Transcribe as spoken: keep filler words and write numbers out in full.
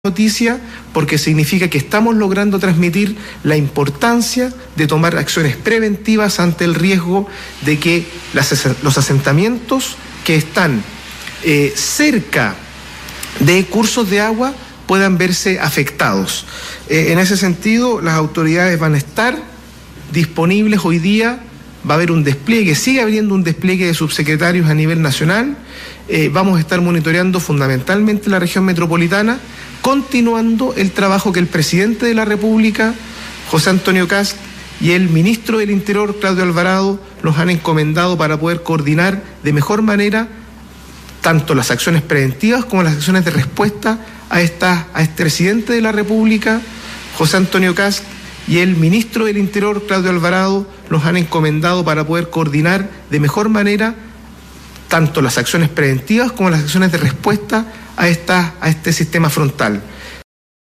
noticia porque significa que estamos logrando transmitir la importancia de tomar acciones preventivas ante el riesgo de que las, los asentamientos que están eh, cerca de cursos de agua puedan verse afectados. Eh, en ese sentido, las autoridades van a estar disponibles hoy día, va a haber un despliegue, sigue habiendo un despliegue de subsecretarios a nivel nacional, eh, vamos a estar monitoreando fundamentalmente la región metropolitana, continuando el trabajo que el presidente de la República, José Antonio Kast, y el ministro del Interior, Claudio Alvarado, nos han encomendado para poder coordinar de mejor manera tanto las acciones preventivas como las acciones de respuesta a, esta, a este presidente de la República, José Antonio Kast, y el ministro del Interior, Claudio Alvarado, nos han encomendado para poder coordinar de mejor manera tanto las acciones preventivas como las acciones de respuesta a, esta, a este sistema frontal.